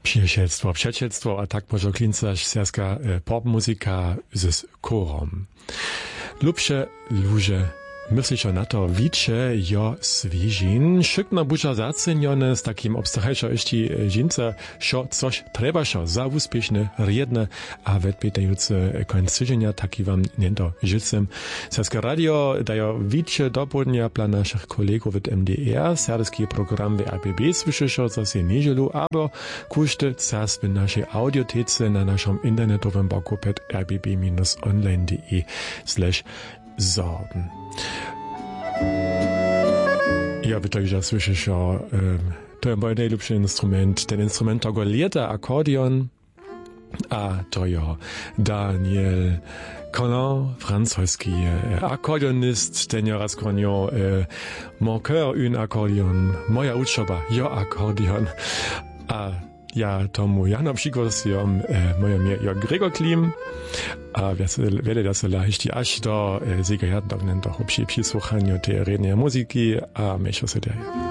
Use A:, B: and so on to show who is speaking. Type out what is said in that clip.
A: Przyjacielstwo, a tak może klincać serska popmuzyka z chórom. Lubsze ludzie myślicie na to, wicze jo swieżin, szykno bucza zacenione z takim obstachajszo eści dżinca, szo coś trzeba szo za uspieszne, riedne, a wedpytajúce końc tydzienia, taki wam niento życzę. Serska radio dają wicze do południa dla naszych kolegów w MDR, serski program w APB słyszycie, co się niedzielu, albo kuszty czas w naszej audiotece na naszym internetowym blogu pod rbb-online.de/sorgen. Ja by także słyszeć o to jest mój najlepszy instrument. Ten instrument to lieta Akkordeon, a to jest Daniel Collin, francoski akkordeonist, ten ja raz konio mon cœur un accordion, moja uczoba, jo akkordeon. A ja tomu ja na przykład moje imię ja Gregor Klim, a wiele das leicht aż do Siegerjadownen do obsi przysłuchaniu tej rednej muzyki, a myślę sobie